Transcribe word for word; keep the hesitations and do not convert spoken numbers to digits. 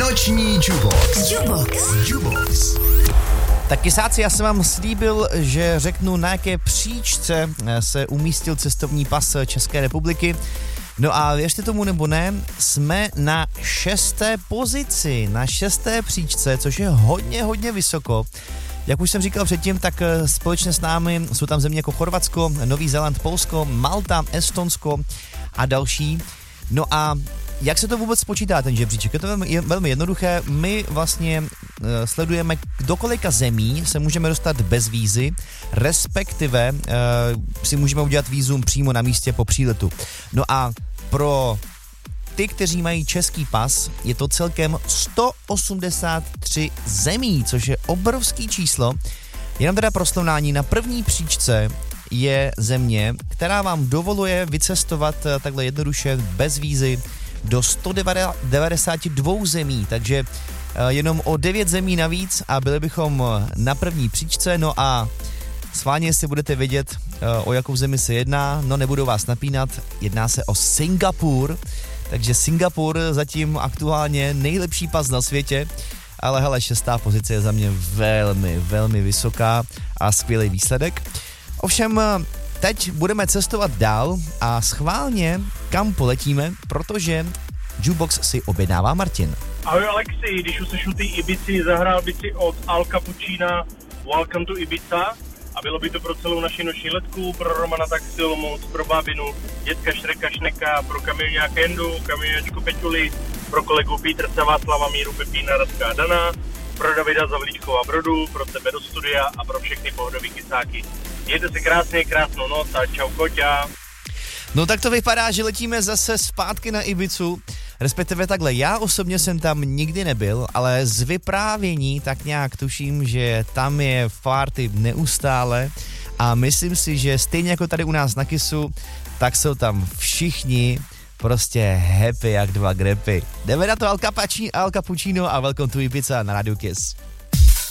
Noční Jubox. Jubox. Jubox. Tak kysáci, já jsem vám slíbil, že řeknu, na jaké příčce se umístil cestovní pas České republiky. No a věřte tomu nebo ne, jsme na šesté pozici, na šesté příčce, což je hodně, hodně vysoko. Jak už jsem říkal předtím, tak společně s námi jsou tam země jako Chorvatsko, Nový Zéland, Polsko, Malta, Estonsko a další. No a jak se to vůbec počítá, ten žebříček? Je to velmi, velmi jednoduché. My vlastně uh, sledujeme, do kolika zemí se můžeme dostat bez vízy, respektive uh, si můžeme udělat vízum přímo na místě po příletu. No a pro ty, kteří mají český pas, je to celkem sto osmdesát tři zemí, což je obrovský číslo. Jenom teda pro srovnání, na první příčce je země, která vám dovoluje vycestovat takhle jednoduše bez vízy do sto devadesát dva zemí, takže jenom o devět zemí navíc a byli bychom na první příčce. No a schválně, jestli budete vědět, o jakou zemi se jedná, no nebudu vás napínat, jedná se o Singapur, takže Singapur zatím aktuálně nejlepší pas na světě, ale hele, šestá pozice je za mě velmi, velmi vysoká a skvělý výsledek. Ovšem, teď budeme cestovat dál a schválně kam poletíme, protože Jubox si objednává Martin. Ahoj Alexi, když už seš u té Ibici, zahrál by si od Al Cappuccina Welcome to Ibiza a bylo by to pro celou naši noční letku, pro Romana Taxi Olomouc, pro Bábinu, dětka Šreka Šneka, pro Kamilňa Kendu, Kamilňačku Peťuli, pro kolegu Pítrce Václava, Míru Pepína, Radka Dana, pro Davida Zavlíčkova Brodu, pro tebe do studia a pro všechny pohodový kysáky. Mějte se krásně, krásnou noc a čau koťa. No tak to vypadá, že letíme zase zpátky na Ibizu, respektive takhle, já osobně jsem tam nikdy nebyl, ale z vyprávění tak nějak tuším, že tam je party neustále a myslím si, že stejně jako tady u nás na Kissu, tak jsou tam všichni prostě happy jak dva grepy. Jdeme na to Al Cappuccino a Welcome to Ibiza na Radio Kiss.